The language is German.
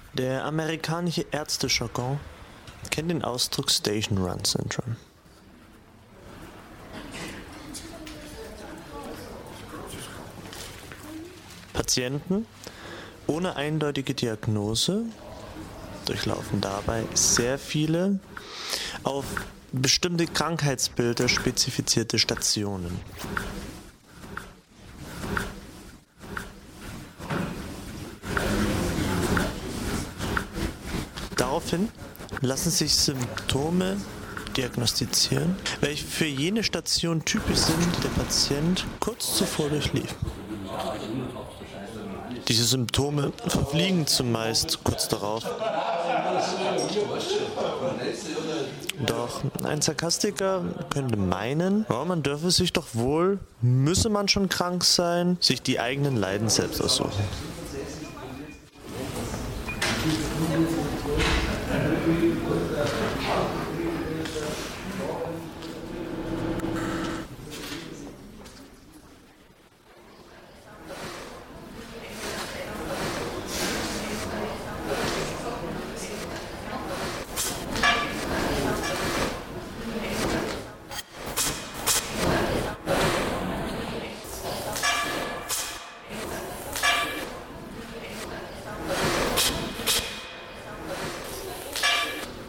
Der amerikanische Ärztejargon kennt den Ausdruck Station Run Syndrome. Patienten ohne eindeutige Diagnose durchlaufen dabei sehr viele auf bestimmte Krankheitsbilder spezifizierte Stationen. Daraufhin lassen sich Symptome diagnostizieren, welche für jene Station typisch sind, die der Patient kurz zuvor durchlief. Diese Symptome verfliegen zumeist kurz darauf. Doch ein Sarkastiker könnte meinen, ja, man dürfe sich doch wohl, müsse man schon krank sein, sich die eigenen Leiden selbst aussuchen.